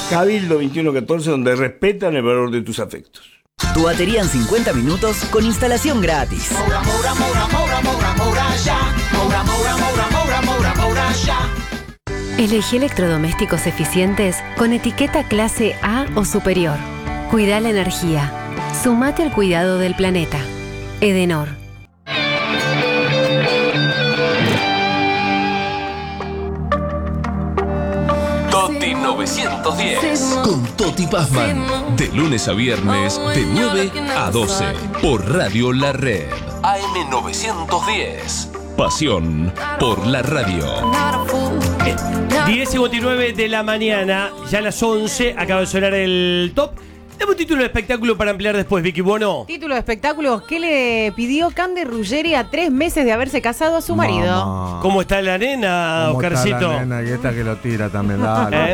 Cabildo 2114, donde respetan el valor de tus afectos. Tu batería en 50 minutos con instalación gratis. Elegí electrodomésticos eficientes con etiqueta clase A o superior. Cuida la energía. Sumate al cuidado del planeta. Edenor. Toti 910 con Toti Pazman. De lunes a viernes, de 9 a 12. Por Radio La Red. AM 910. Pasión por la radio. 10:59 de la mañana, ya a las 11, acaba de sonar el top. Dame un título de espectáculo para ampliar después, Vicky Bono. Título de espectáculo, ¿qué le pidió Cande Ruggeri a 3 meses de haberse casado a su marido? Mamá. ¿Cómo está la nena, ¿Cómo Oscarcito? está la nena? Y esta que lo tira también, dale.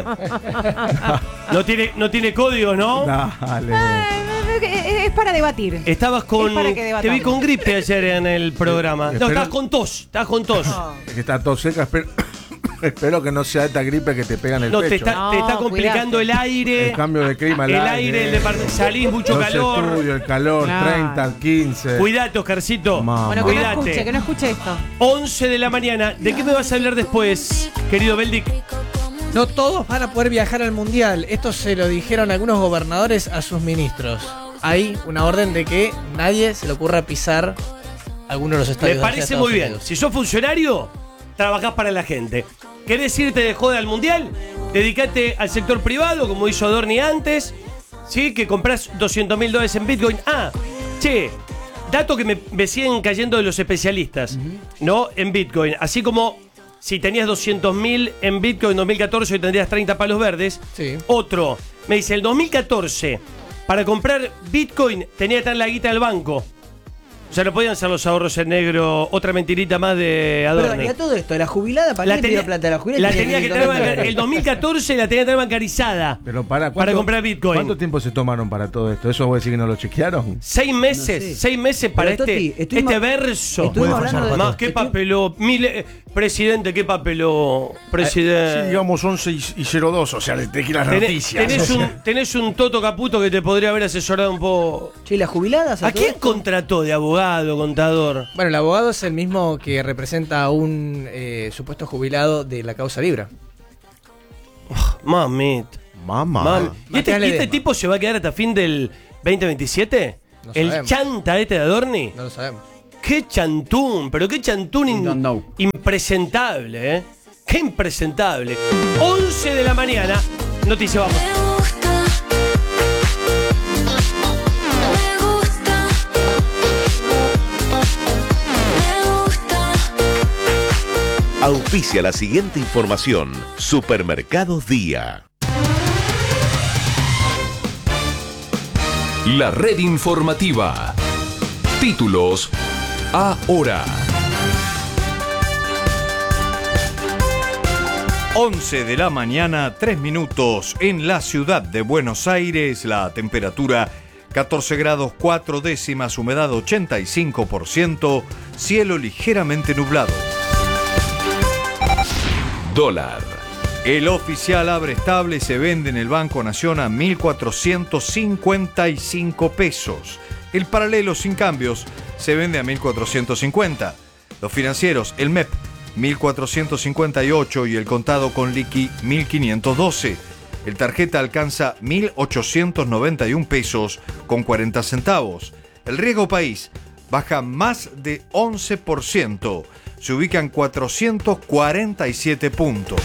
No tiene código, ¿no? Dale. Es para debatir. Estabas con... Es para que Te debatamos. vi con gripe ayer en el programa. No, Espero- estabas con tos. Es que está todo seca, espero que no sea esta gripe que te pega en el No, pecho. te está No, complicando cuidate. el aire. El cambio de clima, el aire, el departamento. Salís, mucho los calor. estudios, el calor, Claro. 30, 15. Cuidate, Oscarcito. Mamá. Bueno, Cuídate. que no escuche esto. 11 de la mañana. ¿De qué me vas a hablar después, querido Beldic? No todos van a poder viajar al Mundial. Esto se lo dijeron algunos gobernadores a sus ministros. Hay una orden de que nadie se le ocurra pisar alguno de los Me estadios. parece hacia muy Estados bien. Unidos. Si sos funcionario, trabajás para la gente. ¿Querés irte de joda al mundial? Dedicate al sector privado, como hizo Adorni antes. ¿Sí? Que comprás $200.000 en Bitcoin. Dato que me siguen cayendo de los especialistas, ¿no? En Bitcoin. Así como si tenías 200.000 en Bitcoin en 2014, hoy tendrías 30 palos verdes. Sí. Otro, me dice, el 2014, para comprar Bitcoin tenía que estar la guita del banco. O sea, no podían ser los ahorros en negro. Otra mentirita más de Adorni. Perdón, y a todo esto, la jubilada, ¿para qué le pidió plata a la jubilada? La tenía que tener el 2014 la tenía que tener bancarizada. Pero para comprar Bitcoin. ¿Cuánto tiempo se tomaron para todo esto? ¿Eso voy a decir que no lo chequearon? 6 meses, No sé. 6 meses para Pero, Toti, este verso. estuvimos hablando de- Más, qué papeló. Presidente, qué papeló. Presidente. Sí, digamos 11 y 02, o sea, te las noticias. Tenés un Toto Caputo que te podría haber asesorado un poco. Che, ¿las jubiladas? ¿A quién contrató de abogado, contador? Bueno, el abogado es el mismo que representa a un supuesto jubilado de la causa Libra. Mamita. Mamá. ¿Y este tipo se va a quedar hasta fin del 2027? No ¿El sabemos. chanta este de Adorni? No lo sabemos. ¡Qué chantún! Pero qué chantún impresentable, ¿eh? ¡Qué impresentable! 11 de la mañana. Noticia, vamos. Auspicia la siguiente información. Supermercados Día. La red informativa. Títulos ahora. 11 de la mañana, 3 minutos en la ciudad de Buenos Aires. La temperatura 14 grados 4 décimas, humedad 85%, cielo ligeramente nublado. Dólar. El oficial abre estable y se vende en el Banco Nación a 1.455 pesos. El paralelo sin cambios se vende a 1.450. Los financieros, el MEP, 1.458 y el contado con liqui 1.512. El tarjeta alcanza 1.891 pesos con 40 centavos. El riesgo país baja más de 11%. Se ubican 447 puntos.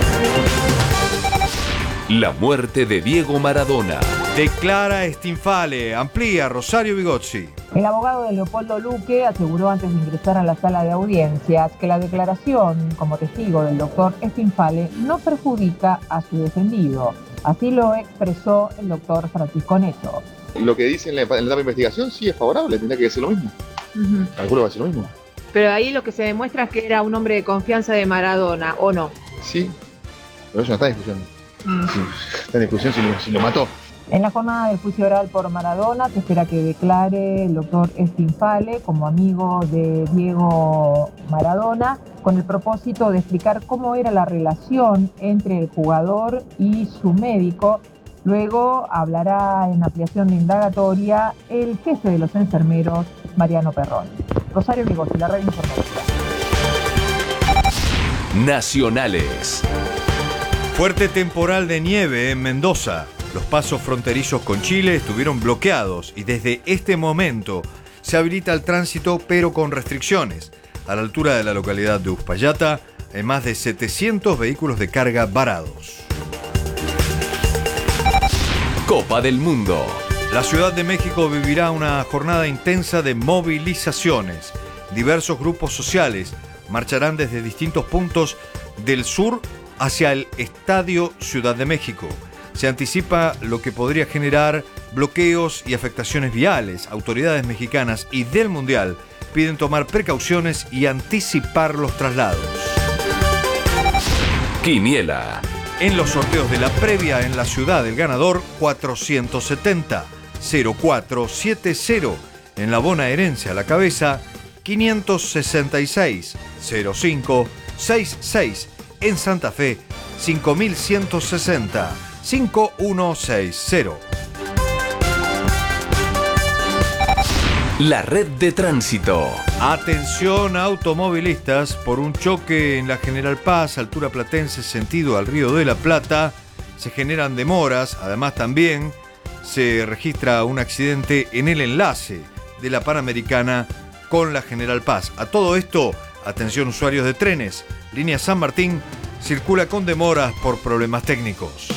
La muerte de Diego Maradona. Declara Stinfale. Amplía Rosario Bigozzi. El abogado de Leopoldo Luque aseguró antes de ingresar a la sala de audiencias que la declaración como testigo del doctor Stinfale no perjudica a su defendido. Así lo expresó el doctor Francisco Neto. Lo que dice en la etapa de investigación sí es favorable, tendría que decir lo mismo. Calculo que va a ser lo mismo. Pero ahí lo que se demuestra es que era un hombre de confianza de Maradona, ¿o no? Sí, pero eso no está en discusión. Sí, está en discusión si lo mató. En la jornada del juicio oral por Maradona se espera que declare el doctor Estinfale como amigo de Diego Maradona, con el propósito de explicar cómo era la relación entre el jugador y su médico. Luego hablará en ampliación de indagatoria el jefe de los enfermeros, Mariano Perroni. Rosario Migosi, la red informativa. Nacionales. Fuerte temporal de nieve en Mendoza. Los pasos fronterizos con Chile estuvieron bloqueados y desde este momento se habilita el tránsito, pero con restricciones. A la altura de la localidad de Uspallata hay más de 700 vehículos de carga varados. Copa del Mundo. La Ciudad de México vivirá una jornada intensa de movilizaciones. Diversos grupos sociales marcharán desde distintos puntos del sur hacia el Estadio Ciudad de México. Se anticipa lo que podría generar bloqueos y afectaciones viales. Autoridades mexicanas y del Mundial piden tomar precauciones y anticipar los traslados. Quiniela. En los sorteos de la previa en la ciudad, el ganador 470-0470. En la bonaerense a la cabeza 566-0566. En Santa Fe 5160-5160. La red de tránsito. Atención automovilistas, por un choque en la General Paz, altura platense, sentido al Río de la Plata, se generan demoras. Además también se registra un accidente en el enlace de la Panamericana con la General Paz. A todo esto, atención usuarios de trenes, línea San Martín circula con demoras por problemas técnicos.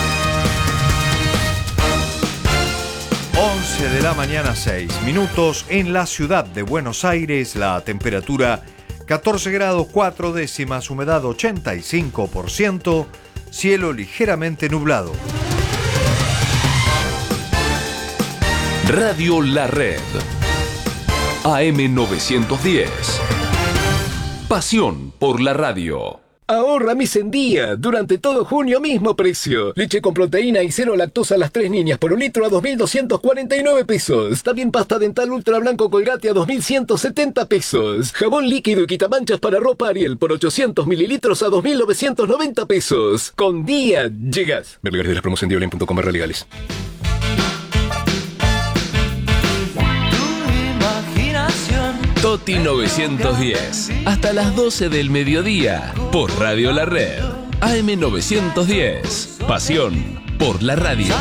11 de la mañana, 6 minutos. En la ciudad de Buenos Aires, la temperatura 14 grados 4 décimas, humedad 85%, cielo ligeramente nublado. Radio La Red. AM910. Pasión por la radio. Ahorra mis en día. Durante todo junio, mismo precio. Leche con proteína y cero lactosa a las 3 niñas por un litro a 2.249 pesos. También pasta dental ultra blanco Colgate a 2.170 pesos. Jabón líquido y quitamanchas para ropa Ariel por 800 mililitros a 2.990 pesos. Con día llegas. Ver lugares de las promos en diolen.com/legales. Toti 910. Hasta las 12 del mediodía. Por Radio La Red. AM910. Pasión por la radio.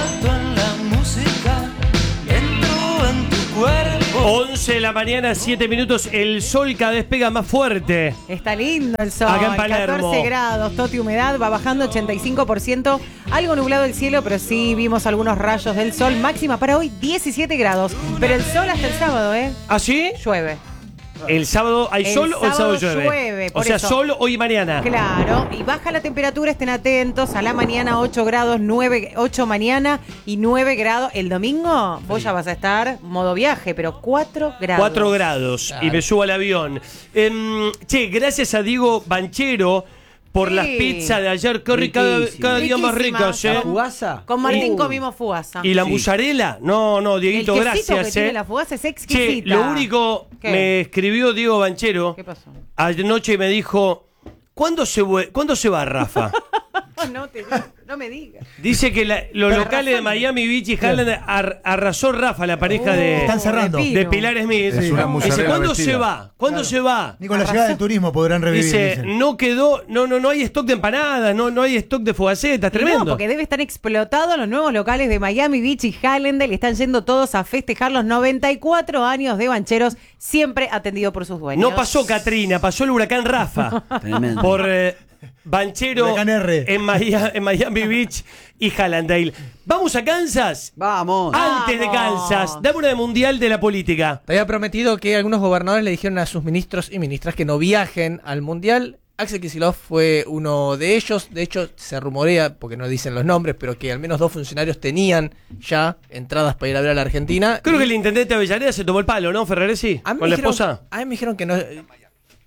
11 de la mañana, 7 minutos. El sol cada vez pega más fuerte. Está lindo el sol. Acá en Palermo. 14 grados, Toti, humedad, va bajando 85%. Algo nublado el cielo, pero sí vimos algunos rayos del sol. Máxima para hoy 17 grados. Pero el sol hasta el sábado, ¿eh? ¿Ah, sí? Llueve. ¿El sábado hay sol o el sábado llueve? Por o sea, eso. sol hoy y mañana. Claro, y baja la temperatura, estén atentos. A la mañana 8 grados, 8 mañana y 9 grados. El domingo vos ya vas a estar modo viaje, pero 4 grados. 4 grados. Claro. Y me subo al avión. Che, gracias a Diego Banchero por las pizzas de ayer. Qué cada día más ricas, ¿eh? ¿La fugasa? Con Martín comimos fugasa. ¿Y la mozzarella? No, Dieguito, el quesito gracias, que tiene la fugasa es exquisita. Che, lo único, ¿Qué? me escribió Diego Banchero. ¿Qué pasó? Anoche me dijo, ¿cuándo se va Rafa? No me digas. Dice que los locales de Miami Beach y Highland arrasó Rafa, la pareja de... Están cerrando. De Pilar Smith. Es una Dice, mozzarella ¿cuándo vestida. se va? ¿Cuándo se va? Ni con la llegada del turismo podrán revivir. Dice, dicen. no quedó, no hay stock de empanadas, no hay stock de fogacetas, tremendo. No, porque debe estar explotados los nuevos locales de Miami Beach y Hallandale. Están yendo todos a festejar los 94 años de Bancheros, siempre atendido por sus dueños. No pasó Katrina, pasó el huracán Rafa. Tremendo. Por Banchero Huracán R. en Miami Beach y Hallandale. ¿Vamos a Kansas? Vamos. Antes de Kansas, dame una de mundial de la política. Te había prometido que algunos gobernadores le dijeron a sus ministros y ministras que no viajen al mundial. Axel Kicillof fue uno de ellos. De hecho, se rumorea, porque no dicen los nombres, pero que al menos 2 funcionarios tenían ya entradas para ir a ver a la Argentina. Creo que el intendente de Avellaneda se tomó el palo, ¿no, Ferraresi? A mí Con me la dijeron- esposa. A mí me dijeron que no.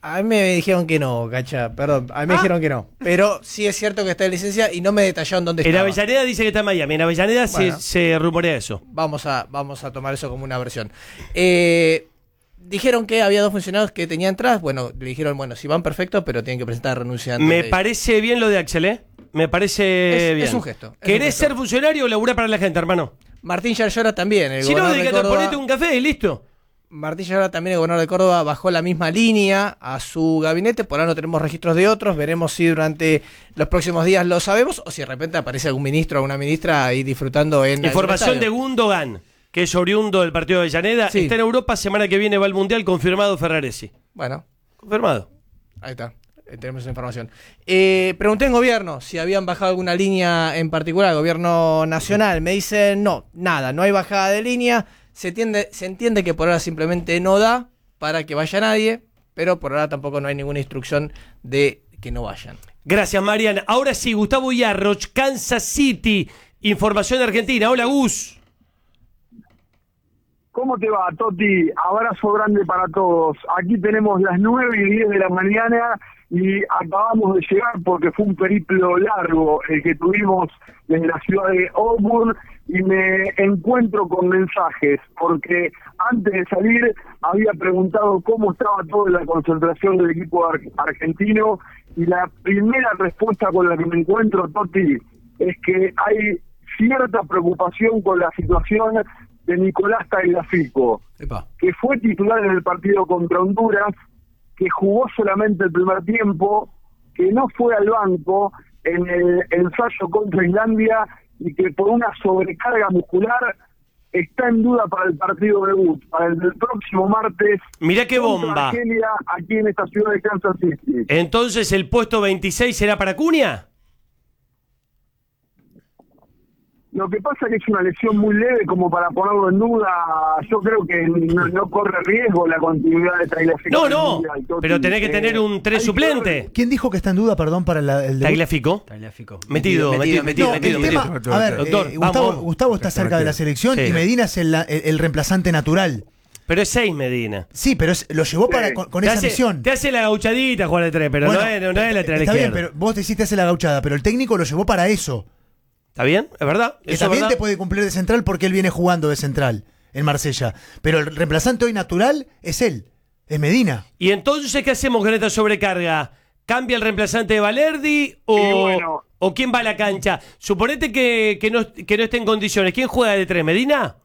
A mí me dijeron que no, Cacha, perdón, a mí me dijeron que no. Pero sí es cierto que está en licencia y no me detallaron dónde En estaba. Avellaneda dice que está en Miami, en Avellaneda Bueno. se rumorea eso. Vamos a tomar eso como una versión. Dijeron que había 2 funcionarios que tenían entradas. Bueno, le dijeron, bueno, si van perfecto, pero tienen que presentar renuncia antes Me de- parece bien lo de Axel, ¿eh? Me parece bien. Es un gesto. ¿Querés ser funcionario o laburar para la gente, hermano? Martín Yarlora también, el Si no, gobernador de dedicate, Córdoba. ponete un café y listo. Martín Yarlora también, el gobernador de Córdoba, bajó la misma línea a su gabinete. Por ahora no tenemos registros de otros. Veremos si durante los próximos días lo sabemos o si de repente aparece algún ministro o alguna ministra ahí disfrutando en... Información de Gundogan, que es oriundo del partido de Avellaneda. Sí. Está en Europa, semana que viene va al Mundial, confirmado Ferraresi. Bueno. Confirmado. Ahí está. Tenemos esa información. Pregunté en gobierno si habían bajado alguna línea en particular, gobierno nacional. Me dicen no hay bajada de línea. Se entiende que por ahora simplemente no da para que vaya nadie, pero por ahora tampoco no hay ninguna instrucción de que no vayan. Gracias, Marian. Ahora sí, Gustavo Yarroch, Kansas City, información de Argentina. Hola, Gus. ¿Cómo te va, Toti? Abrazo grande para todos. Aquí tenemos las 9:10 de la mañana y acabamos de llegar porque fue un periplo largo el que tuvimos desde la ciudad de Auburn y me encuentro con mensajes porque antes de salir había preguntado cómo estaba toda la concentración del equipo argentino y la primera respuesta con la que me encuentro, Toti, es que hay cierta preocupación con la situación de Nicolás Tagliafico, que fue titular en el partido contra Honduras, que jugó solamente el primer tiempo, que no fue al banco en el ensayo contra Islandia y que por una sobrecarga muscular está en duda para el partido debut, para el del próximo martes. Mirá qué contra bomba. Argelia, aquí en esta ciudad de Kansas City. Entonces, ¿el puesto 26 será para Cunha? Lo que pasa es que es una lesión muy leve como para ponerlo en duda. Yo creo que no corre riesgo la continuidad de Tagliafico. No, pero tenés que tener un 3 suplente. ¿Quién dijo que está en duda, perdón, para el debut? Tagliafico. Metido. No, el tema- a ver, Doctor, Gustavo está cerca de la selección Sí. y Medina es el reemplazante natural. Pero es 6 Medina. Sí, pero lo llevó con esa misión. Te hace la gauchadita jugar de 3, pero Bueno, no es lateral está izquierdo. bien, pero vos decís te hace la gauchada, pero el técnico lo llevó para eso. ¿Está bien? ¿Es verdad? Que ¿Eso es también verdad? te puede cumplir de central porque él viene jugando de central en Marsella. Pero el reemplazante hoy natural es él, es Medina. ¿Y entonces qué hacemos con esta sobrecarga? ¿Cambia el reemplazante de Valerdi o quién va a la cancha? Suponete que no esté en condiciones. ¿Quién juega de 3? ¿Medina?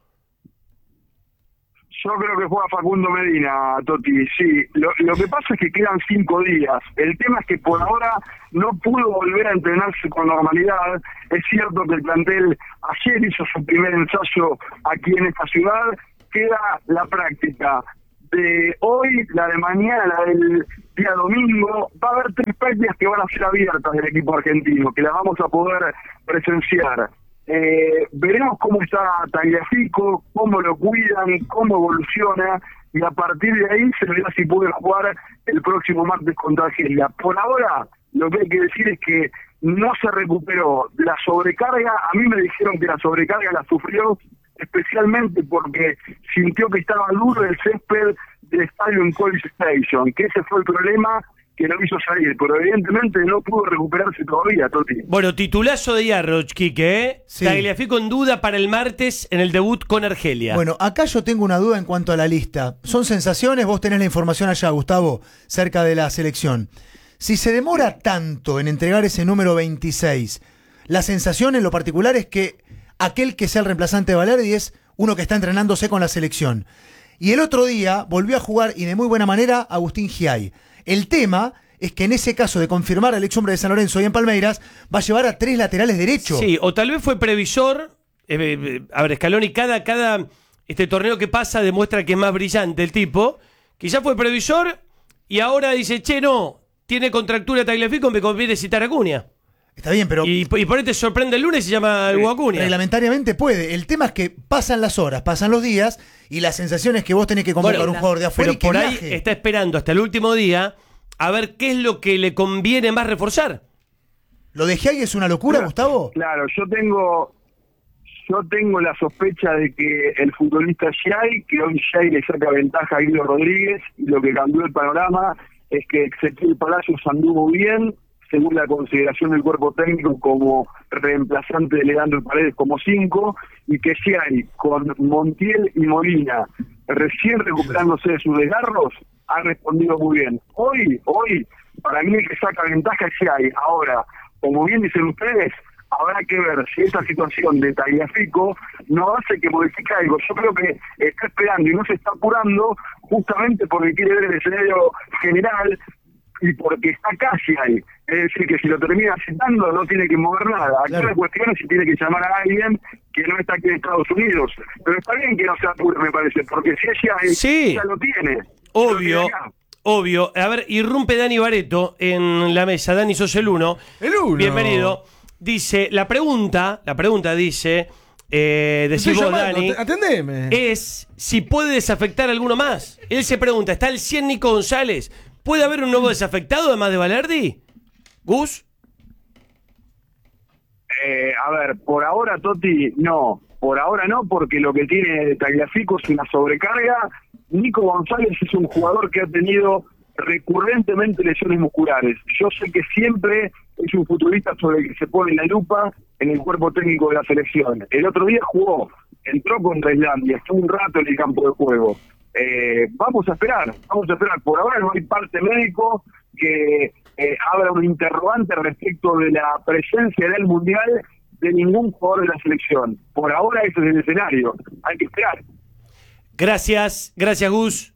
Yo creo que juega Facundo Medina, Toti, sí. Lo que pasa es que quedan 5 días. El tema es que por ahora no pudo volver a entrenarse con normalidad. Es cierto que el plantel ayer hizo su primer ensayo aquí en esta ciudad. Queda la práctica de hoy, la de mañana, la del día domingo. Va a haber 3 prácticas que van a ser abiertas del equipo argentino, que las vamos a poder presenciar. Veremos cómo está Tagliafico, cómo lo cuidan, cómo evoluciona y a partir de ahí se verá si puede jugar el próximo martes contra Argelia. Por ahora, lo que hay que decir es que no se recuperó la sobrecarga. A mí me dijeron que la sobrecarga la sufrió especialmente porque sintió que estaba duro el césped del estadio en College Station, que ese fue el problema que lo hizo salir, pero evidentemente no pudo recuperarse todavía, Toti. Bueno, titulazo de Yarroch, Quique, ¿eh? Sí. Tagliafico en duda para el martes en el debut con Argelia. Bueno, acá yo tengo una duda en cuanto a la lista. Son sensaciones, vos tenés la información allá, Gustavo, cerca de la selección. Si se demora tanto en entregar ese número 26, la sensación en lo particular es que aquel que sea el reemplazante de Valerdi es uno que está entrenándose con la selección. Y el otro día volvió a jugar, y de muy buena manera, Agustín Giay. El tema es que en ese caso de confirmar al ex hombre de San Lorenzo y en Palmeiras, va a llevar a 3 laterales derechos. Sí, o tal vez fue previsor. A ver, Scaloni, cada torneo que pasa demuestra que es más brillante el tipo. Quizás fue previsor y ahora dice, che, no, tiene contractura Tagliafico, me conviene citar a Cunha. Está bien, pero... Y por ahí te sorprende el lunes y se llama Hugo Acuña. Reglamentariamente puede. El tema es que pasan las horas, pasan los días y la sensación es que vos tenés que convocar a un jugador de afuera pero y que por ahí viaje. está esperando hasta el último día a ver qué es lo que le conviene más reforzar. ¿Lo de Giay es una locura, Gustavo? Claro, yo tengo la sospecha de que el futbolista Giay, que hoy Giay le saca ventaja a Guido Rodríguez, y lo que cambió el panorama es que Ezequiel Palacios anduvo bien, según la consideración del cuerpo técnico, como reemplazante de Leandro Paredes como 5, y que Sciarri, con Montiel y Molina recién recuperándose de sus desgarros, ha respondido muy bien. Hoy, para mí el que saca ventaja es Sciarri. Ahora, como bien dicen ustedes, habrá que ver si esta situación de Tagliafico no hace que modifique algo. Yo creo que está esperando y no se está apurando justamente porque quiere ver el escenario general y porque está casi ahí. Es decir, que si lo termina citando no tiene que mover nada. Aquí la cuestión es si tiene que llamar a alguien que no está aquí en Estados Unidos. Pero está bien que no se apure, me parece, porque si ella ya lo tiene. Obvio. A ver, irrumpe Dani Bareto en la mesa. Dani, sos el uno. El uno. Bienvenido. Dice, la pregunta dice, decís vos, Dani, atendeme, es si puede desafectar a alguno más. Él se pregunta, ¿está el 100 Nico González? ¿Puede haber un nuevo desafectado además de Valerdi? ¿Gus? A ver, por ahora, Toti, no. Por ahora no, porque lo que tiene Tagliafico es una sobrecarga. Nico González es un jugador que ha tenido recurrentemente lesiones musculares. Yo sé que siempre es un futbolista sobre el que se pone la lupa en el cuerpo técnico de la selección. El otro día jugó, entró contra Islandia, estuvo un rato en el campo de juego. Vamos a esperar. Por ahora no hay parte médico que abra un interrogante respecto de la presencia del Mundial de ningún jugador de la selección. Por ahora ese es el escenario. Hay que esperar. Gracias, Gus.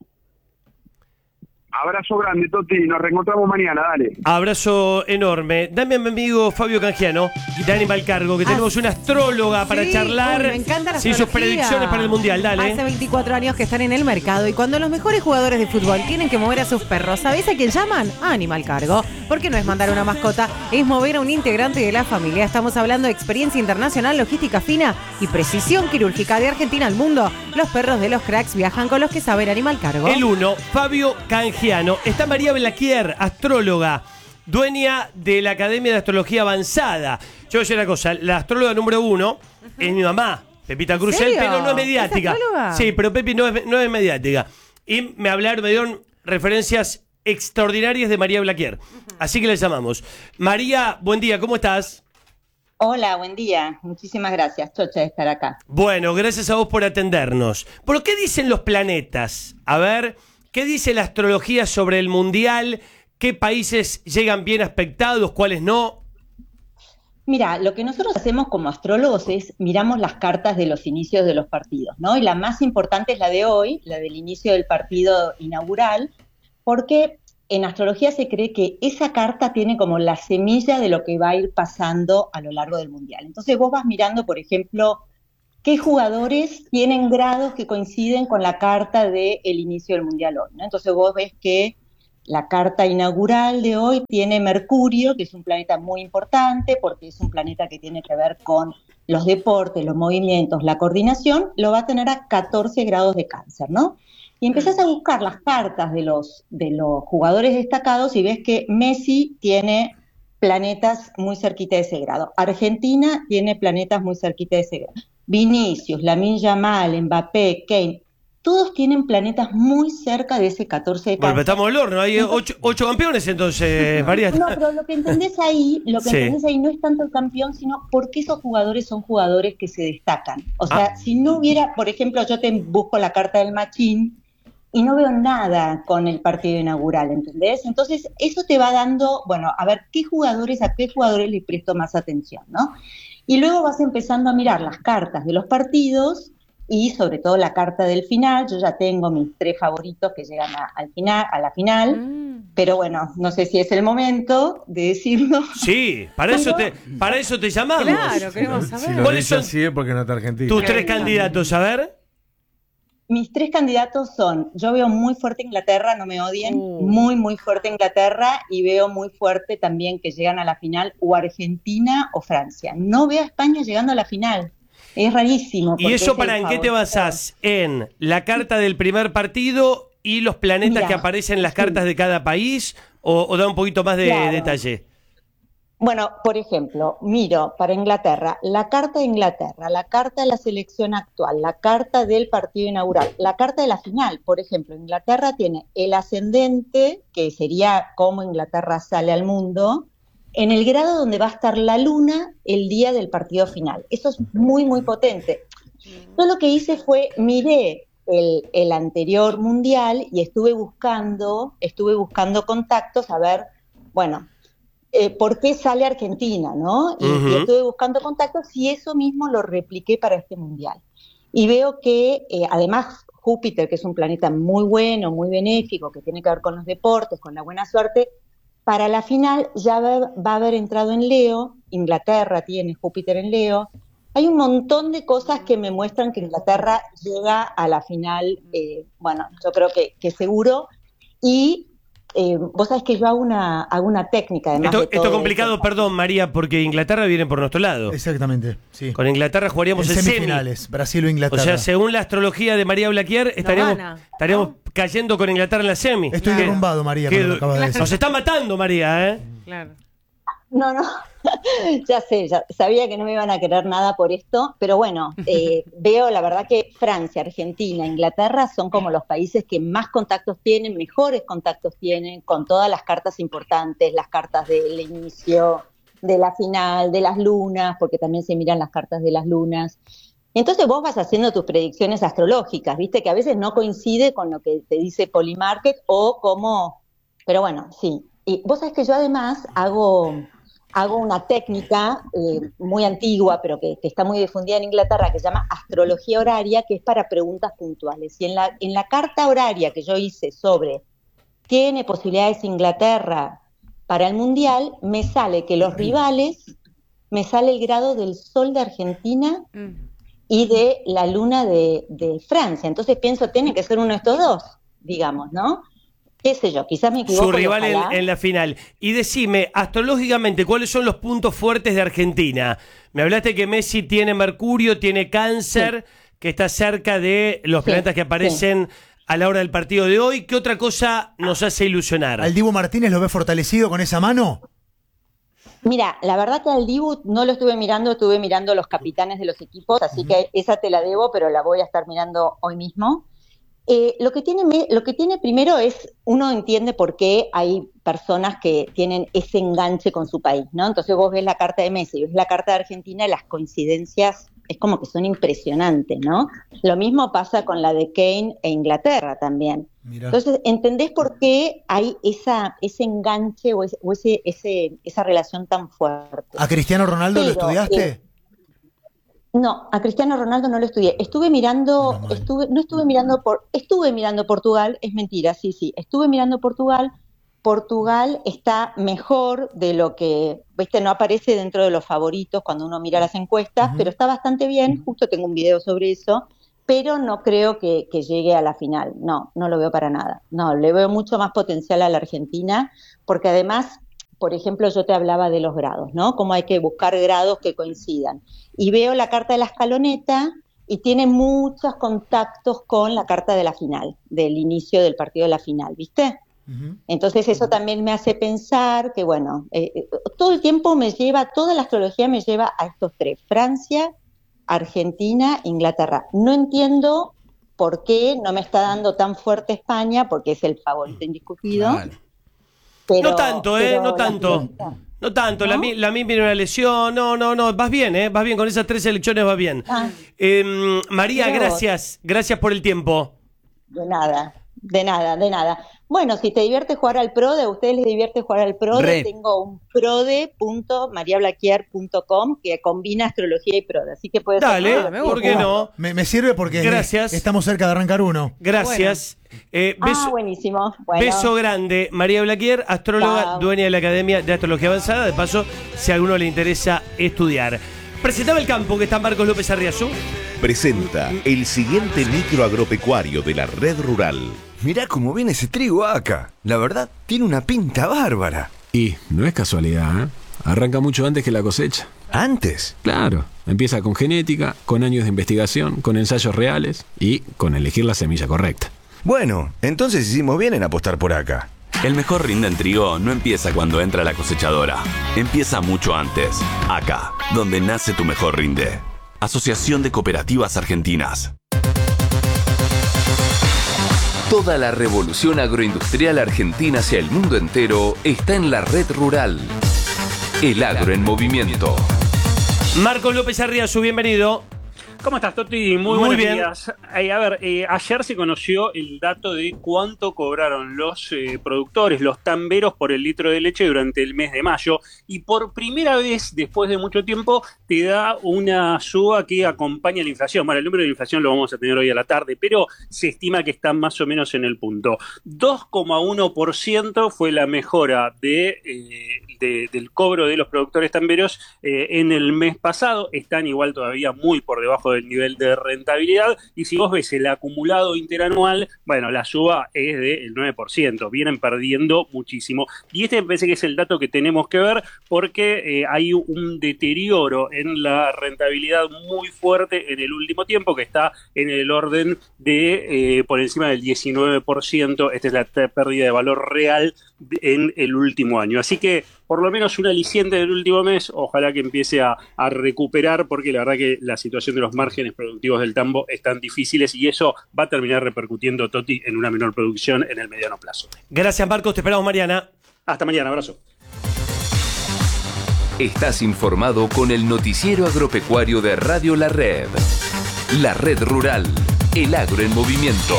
Abrazo grande, Toti. Nos reencontramos mañana, dale. Abrazo enorme. Dame a mi amigo Fabio Canjiano de Animal Cargo, que tenemos una astróloga para charlar. Me encanta la sus astrología. predicciones para el Mundial, dale. Hace 24 años que están en el mercado y cuando los mejores jugadores de fútbol tienen que mover a sus perros, ¿sabés a quién llaman? A Animal Cargo. Porque no es mandar una mascota, es mover a un integrante de la familia. Estamos hablando de experiencia internacional, logística fina y precisión quirúrgica de Argentina al mundo. Los perros de los cracks viajan con los que saben Animal Cargo. El 1, Fabio Canjiano. Está María Blaquier, astróloga, dueña de la Academia de Astrología Avanzada. Yo voy a decir una cosa, la astróloga número 1 es mi mamá, Pepita Crucel, pero no es mediática. Sí, pero Pepi no es mediática. Y me dieron referencias extraordinarias de María Blaquier. Así que le llamamos. María, buen día, ¿cómo estás? Hola, buen día. Muchísimas gracias, Chocha, de estar acá. Bueno, gracias a vos por atendernos. ¿Por qué dicen los planetas? A ver, ¿qué dice la astrología sobre el Mundial? ¿Qué países llegan bien aspectados, cuáles no? Mira, lo que nosotros hacemos como astrólogos es miramos las cartas de los inicios de los partidos, ¿no? Y la más importante es la de hoy, la del inicio del partido inaugural, porque en astrología se cree que esa carta tiene como la semilla de lo que va a ir pasando a lo largo del Mundial. Entonces vos vas mirando, por ejemplo, qué jugadores tienen grados que coinciden con la carta del inicio del Mundial hoy, ¿no? Entonces vos ves que la carta inaugural de hoy tiene Mercurio, que es un planeta muy importante, porque es un planeta que tiene que ver con los deportes, los movimientos, la coordinación, lo va a tener a 14 grados de Cáncer, ¿no? Y empezás a buscar las cartas de los jugadores destacados y ves que Messi tiene planetas muy cerquita de ese grado. Argentina tiene planetas muy cerquita de ese grado. Vinicius, Lamine Yamal, Mbappé, Kane, todos tienen planetas muy cerca de ese 14 de Cáncer. Bueno, estamos al horno, hay 8 campeones entonces, María. No, pero lo que entendés ahí, no es tanto el campeón, sino porque esos jugadores son jugadores que se destacan. O sea, si no hubiera, por ejemplo, yo te busco la carta del Machín y no veo nada con el partido inaugural, ¿entendés? Entonces, eso te va dando, bueno, a ver a qué jugadores les presto más atención, ¿no? Y luego vas empezando a mirar las cartas de los partidos y sobre todo la carta del final. Yo ya tengo mis 3 favoritos que llegan a la final, pero bueno, no sé si es el momento de decirlo. Sí, para eso te llamamos. Claro, queremos saber. Si lo dice así es porque no está Argentina. Tus 3 candidatos, a ver. Mis 3 candidatos son, yo veo muy fuerte Inglaterra, no me odien, muy, muy fuerte Inglaterra, y veo muy fuerte también que llegan a la final o Argentina o Francia. No veo a España llegando a la final. Es rarísimo. ¿Y eso en qué te basás? ¿En la carta del primer partido y los planetas que aparecen en las cartas de cada país? ¿O da un poquito más de detalle? Bueno, por ejemplo, miro para Inglaterra, la carta de Inglaterra, la carta de la selección actual, la carta del partido inaugural, la carta de la final. Por ejemplo, Inglaterra tiene el ascendente, que sería cómo Inglaterra sale al mundo, en el grado donde va a estar la luna el día del partido final. Eso es muy, muy potente. Yo lo que hice fue, miré el anterior mundial y estuve buscando contactos a ver, bueno, ¿por qué sale Argentina, no? Y estuve buscando contactos y eso mismo lo repliqué para este mundial. Y veo que, además, Júpiter, que es un planeta muy bueno, muy benéfico, que tiene que ver con los deportes, con la buena suerte, para la final ya va a haber entrado en Leo. Inglaterra tiene Júpiter en Leo. Hay un montón de cosas que me muestran que Inglaterra llega a la final, bueno, yo creo que seguro. Y vos sabés que yo hago una técnica. Además esto es complicado, eso. Perdón, María, porque Inglaterra viene por nuestro lado. Exactamente, sí. Con Inglaterra jugaríamos en semifinales, Brasil o Inglaterra. O sea, según la astrología de María Blaquier, estaríamos cayendo con Inglaterra en la semi. Estoy derrumbado, María, con lo que acaba de decir. Nos está matando, María, ¿eh? Claro. No, ya sé, ya sabía que no me iban a querer nada por esto, pero bueno, veo la verdad que Francia, Argentina, Inglaterra son como los países que más contactos tienen, mejores contactos tienen, con todas las cartas importantes, las cartas del inicio, de la final, de las lunas, porque también se miran las cartas de las lunas. Entonces vos vas haciendo tus predicciones astrológicas, viste que a veces no coincide con lo que te dice Polymarket o como, pero bueno, sí. Y vos sabés que yo además hago una técnica muy antigua, pero que está muy difundida en Inglaterra, que se llama astrología horaria, que es para preguntas puntuales. Y en la carta horaria que yo hice sobre ¿tiene posibilidades Inglaterra para el Mundial? Me sale que los rivales, me sale el grado del sol de Argentina y de la luna de Francia. Entonces pienso, tiene que ser uno de estos dos, digamos, ¿no? Qué sé yo, quizás me equivoco. Su rival en la final. Y decime, astrológicamente, ¿cuáles son los puntos fuertes de Argentina? Me hablaste que Messi tiene Mercurio, tiene Cáncer, que está cerca de los planetas que aparecen a la hora del partido de hoy. ¿Qué otra cosa nos hace ilusionar? ¿Al Dibu Martínez lo ve fortalecido con esa mano? Mira, la verdad que al Dibu no lo estuve mirando los capitanes de los equipos, así que esa te la debo, pero la voy a estar mirando hoy mismo. Lo que tiene primero es, uno entiende por qué hay personas que tienen ese enganche con su país, ¿no? Entonces vos ves la carta de Messi y ves la carta de Argentina, las coincidencias es como que son impresionantes, ¿no? Lo mismo pasa con la de Kane e Inglaterra también. Mirá. Entonces, ¿entendés por qué hay ese enganche o esa relación tan fuerte? ¿A Cristiano Ronaldo lo estudiaste? No, a Cristiano Ronaldo no lo estudié. Estuve mirando Portugal, es mentira, sí, estuve mirando Portugal. Portugal está mejor de lo que, viste, no aparece dentro de los favoritos cuando uno mira las encuestas, pero está bastante bien, justo tengo un video sobre eso, pero no creo que llegue a la final, no lo veo para nada. No, le veo mucho más potencial a la Argentina, porque además, por ejemplo, yo te hablaba de los grados, ¿no? Cómo hay que buscar grados que coincidan. Y veo la carta de la escaloneta y tiene muchos contactos con la carta de la final, del inicio del partido de la final, ¿viste? Entonces eso también me hace pensar que, bueno, todo el tiempo toda la astrología me lleva a estos tres: Francia, Argentina, Inglaterra. No entiendo por qué no me está dando tan fuerte España, porque es el favorito indiscutido. Claro. Pero, no tanto, no tanto. No tanto, ¿no? La MIM tiene una lesión, no, vas bien, vas bien, con esas 3 selecciones vas bien. María, gracias por el tiempo. De nada. Bueno, si te divierte jugar al PRODE, a ustedes les divierte jugar al PRODE, tengo un prode.mariablaquier.com que combina astrología y PRODE, así que puedes... Dale, ¿por qué no? Me sirve porque estamos cerca de arrancar uno. Gracias. Bueno. Buenísimo. Bueno. Beso grande. María Blaquier, astróloga, dueña de la Academia de Astrología Avanzada, de paso, si a alguno le interesa estudiar. Presentaba el campo, que está Marcos López Arriazú. Presenta el siguiente micro agropecuario de la red rural. Mirá cómo viene ese trigo acá. La verdad, tiene una pinta bárbara. Y no es casualidad, ¿eh? Arranca mucho antes que la cosecha. ¿Antes? Claro. Empieza con genética, con años de investigación, con ensayos reales y con elegir la semilla correcta. Bueno, entonces hicimos bien en apostar por acá. El mejor rinde en trigo no empieza cuando entra la cosechadora. Empieza mucho antes. Acá, donde nace tu mejor rinde. Asociación de Cooperativas Argentinas. Toda la revolución agroindustrial argentina hacia el mundo entero está en la red rural. El agro en movimiento. Marcos López Arriazu, bienvenido. ¿Cómo estás, Toti? Muy buenos días. Ayer se conoció el dato de cuánto cobraron los productores, los tamberos, por el litro de leche durante el mes de mayo. Y por primera vez, después de mucho tiempo, te da una suba que acompaña la inflación. Bueno, el número de inflación lo vamos a tener hoy a la tarde, pero se estima que está más o menos en el punto. 2,1% fue la mejora del cobro de los productores tamberos en el mes pasado. Están igual todavía muy por debajo del nivel de rentabilidad, y si vos ves el acumulado interanual, bueno, la suba es del 9%, vienen perdiendo muchísimo, y este me parece que es el dato que tenemos que ver, porque hay un deterioro en la rentabilidad muy fuerte en el último tiempo, que está en el orden de por encima del 19%, esta es la pérdida de valor real en el último año, así que por lo menos un aliciente del último mes, ojalá que empiece a recuperar, porque la verdad que la situación de los márgenes productivos del tambo están difíciles, y eso va a terminar repercutiendo, Toti, en una menor producción en el mediano plazo. Gracias, Marcos, te esperamos mañana. Hasta mañana, abrazo. Estás informado con el noticiero agropecuario de Radio La Red. La Red Rural, el agro en movimiento.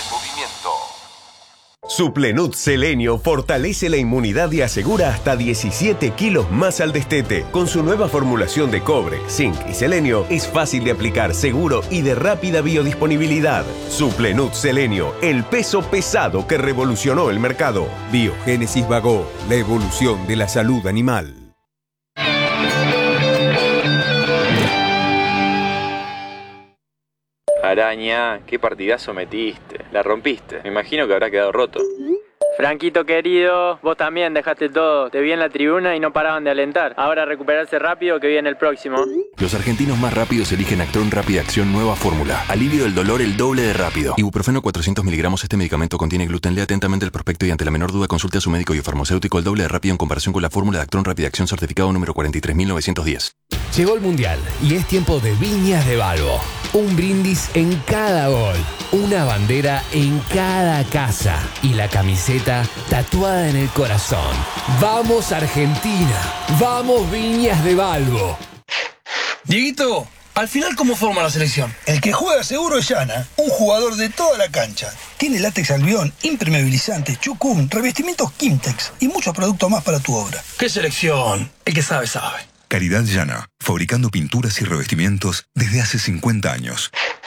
Suplenut Selenio fortalece la inmunidad y asegura hasta 17 kilos más al destete. Con su nueva formulación de cobre, zinc y selenio, es fácil de aplicar, seguro y de rápida biodisponibilidad. Suplenut Selenio, el peso pesado que revolucionó el mercado. Biogénesis Bagó, la evolución de la salud animal. Araña, qué partidazo metiste. La rompiste. Me imagino que habrá quedado roto. Franquito querido, vos también dejaste todo. Te vi en la tribuna y no paraban de alentar. Ahora recuperarse rápido, que viene el próximo. Los argentinos más rápidos eligen Actron Rápida Acción Nueva Fórmula. Alivio del dolor el doble de rápido. Ibuprofeno 400 miligramos. Este medicamento contiene gluten. Lea atentamente el prospecto y ante la menor duda consulte a su médico y farmacéutico. El doble de rápido en comparación con la fórmula de Actron Rápida Acción certificado número 43910. Llegó el Mundial y es tiempo de Viñas de Balbo. Un brindis en cada gol, una bandera en cada casa y la camiseta tatuada en el corazón. ¡Vamos Argentina! ¡Vamos Viñas de Balbo! Dieguito, al final, ¿cómo forma la selección? El que juega seguro es Yana, un jugador de toda la cancha. Tiene látex albión, impermeabilizante, chucum, revestimientos Kimtex y muchos productos más para tu obra. ¿Qué selección? El que sabe, sabe. Calidad Yana, fabricando pinturas y revestimientos desde hace 50 años.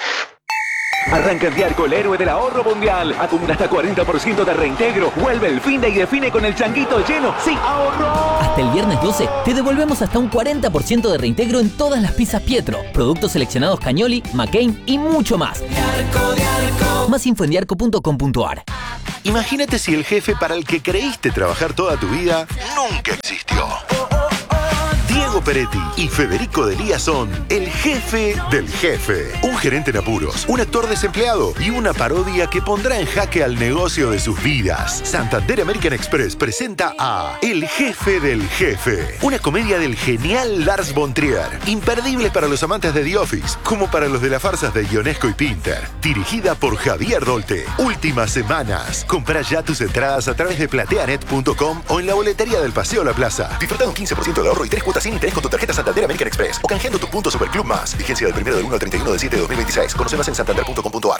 Arranca en Diarco, el héroe del ahorro mundial. Acumula hasta 40% de reintegro. Vuelve el fin de y define con el changuito lleno. ¡Sí, ahorro! Hasta el viernes 12 te devolvemos hasta un 40% de reintegro en todas las pizzas Pietro, productos seleccionados Cagnoli, McCain y mucho más. Diarco. Más info en diarco.com.ar. Imagínate si el jefe para el que creíste trabajar toda tu vida nunca existió. Diego Peretti y Federico Delía son el jefe del jefe. Un gerente en apuros, un actor desempleado y una parodia que pondrá en jaque al negocio de sus vidas. Santander American Express presenta a El jefe del jefe. Una comedia del genial Lars von Trier. Imperdible para los amantes de The Office, como para los de las farsas de Ionesco y Pinter. Dirigida por Javier Dolte. Últimas semanas. Comprá ya tus entradas a través de plateanet.com o en la boletería del Paseo La Plaza. Disfruta un 15% de ahorro y 3 cuotas sin interés con tu tarjeta Santander American Express o canjeando tus puntos Superclub Más. Vigencia del 1 del 1 al 31 de 7 de 2026. Conoce más en santander.com.ar.